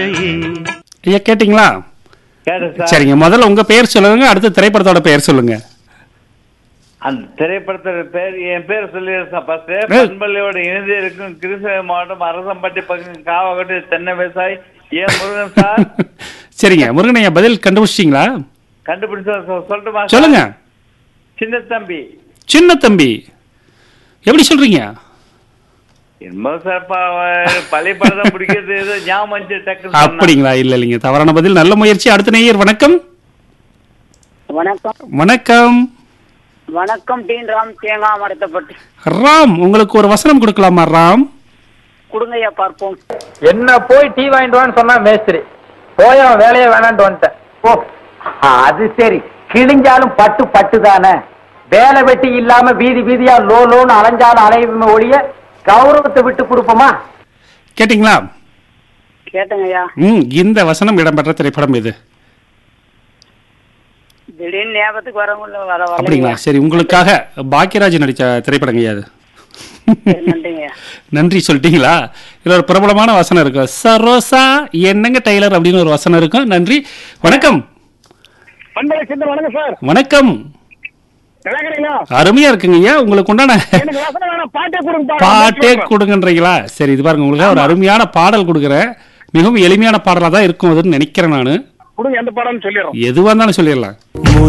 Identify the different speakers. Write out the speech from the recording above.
Speaker 1: ஐயா கேட்டிங்களா? சரிங்க, முதல்ல உங்க பெயர் சொல்லுங்க, அடுத்து திரைப்படத்தோட பெயர் சொல்லுங்க.
Speaker 2: அந்த திரைப்படத்தோட பேர் என் பேர் சொல்லிடுறேன். ஃபர்ஸ்ட் பண்பள்ளியோட இணைந்து இருக்கும் கிருஷ்ணகிரி மாவட்டம் அரசம்பட்டி பக்கம் காவகட்டு தென்னை விவசாயி ஏன் முருகன் சார்.
Speaker 1: சரிங்க முருகன் ஐயா, பதில் கண்டுபிடிச்சிட்டீங்களா?
Speaker 2: கண்டுபிடிச்ச சொல்லட்டுமா?
Speaker 1: சொல்லுங்க.
Speaker 2: சின்ன தம்பி.
Speaker 1: சின்ன தம்பி எப்படி சொல்றீங்க?
Speaker 2: என்னமோ சார் பழைய படம் பிடிக்கிறது ஏதோ ஞாபகம் டக்கு.
Speaker 1: அப்படிங்களா? இல்ல இல்லைங்க, தவறான பதில். நல்ல முயற்சி. அடுத்த நேயர் வணக்கம்.
Speaker 3: வணக்கம்.
Speaker 1: வணக்கம்.
Speaker 3: வணக்கம். டீன் ராம், தேங்காய் மரத்தப்பட்டு.
Speaker 1: ராம், உங்களுக்கு ஒரு வசனம் கொடுக்கலாமா? ராம்
Speaker 3: கொடுங்கய்யா பார்ப்போம்.
Speaker 4: என்ன போய் டீ வாங்கிட்டு வான்னு சொன்னா மேஸ்திரி, போய் அவன் வேலையை வேணான்ட்டு வந்துட்டேன்.
Speaker 5: ஓ, அது சரி. கிழிஞ்சாலும் பட்டு பட்டு தானே. வேலை வெட்டி இல்லாம வீதி வீதியா லோன்னு அலைஞ்சாலும் அலையுமே ஒழிய கௌரவத்தை விட்டு கொடுப்போமா?
Speaker 1: கேட்டிங்களா?
Speaker 3: கேட்டங்கய்யா.
Speaker 1: இந்த வசனம் இடம்பெற்ற திரைப்படம் எது?
Speaker 3: திடீர்னு ஞாபகத்துக்கு வர
Speaker 1: அப்படிங்களா? சரி, உங்களுக்காக பாக்கியராஜ் நடிச்ச திரைப்படங்க அது.
Speaker 3: நன்றிங்கய்யா.
Speaker 1: நன்றி சொல்லிட்டீங்களா? இதுல ஒரு பிரபலமான வசனம் இருக்கும், சரோசா என்னங்க டெய்லர் அப்படின்னு ஒரு வசனம் இருக்கும். நன்றி. வணக்கம்.
Speaker 6: வணக்கம் சார்.
Speaker 1: வணக்கம். அருமையா இருக்குங்க ஐயா. உங்களுக்கு உண்டான பாட்டே கொடுங்கன்றீங்களா? சரி, இது பாருங்க, உங்களுக்கு ஒரு அருமையான பாடல் கொடுக்குறேன். மிகவும் எளிமையான பாடலா தான் இருக்கும் அதுன்னு நினைக்கிறேன் நானு.
Speaker 6: எந்த பாடல்னு சொல்லிடுறோம்.
Speaker 1: எதுவா இருந்தாலும் சொல்லிடலாம்.